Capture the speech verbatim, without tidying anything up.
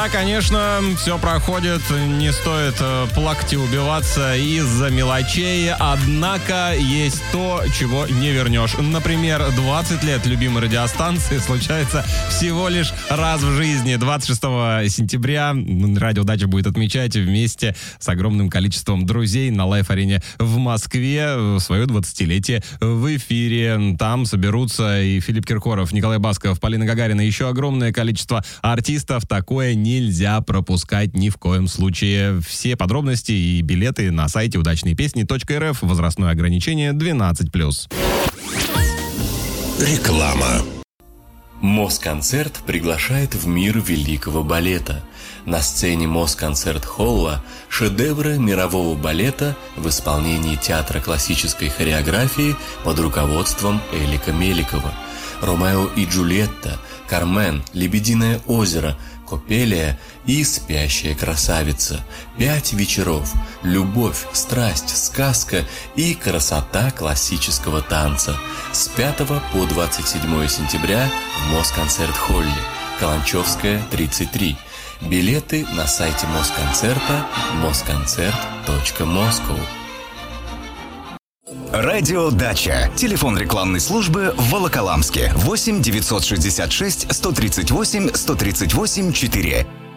Да, конечно, все проходит, не стоит плакать и убиваться из-за мелочей, однако есть то, чего не вернешь. Например, двадцать лет любимой радиостанции случается всего лишь раз в жизни. двадцать шестого сентября радио «Дача» будет отмечать вместе с огромным количеством друзей на Лайф-арене в Москве свое двадцатилетие в эфире. Там соберутся и Филипп Киркоров, Николай Басков, Полина Гагарина, еще огромное количество артистов. Такое нельзя пропускать ни в коем случае. Все подробности и билеты на сайте удачные песни точка эр эф. Возрастное ограничение двенадцать плюс. Реклама. Москонцерт приглашает в мир великого балета. На сцене Москонцерт-холла шедевры мирового балета в исполнении театра классической хореографии под руководством Элика Меликова. «Ромео и Джульетта», «Кармен», «Лебединое озеро», «Копелия» и «Спящая красавица». Пять вечеров. Любовь, страсть, сказка и красота классического танца. С пятого по двадцать седьмое сентября в Москонцерт-холле. Каланчевская, тридцать три. Билеты на сайте Москонцерта москонцерт точка москва. Радио «Дача». Телефон рекламной службы в Волоколамске. восемь девятьсот шестьдесят шесть сто тридцать восемь сто тридцать восемь четыре.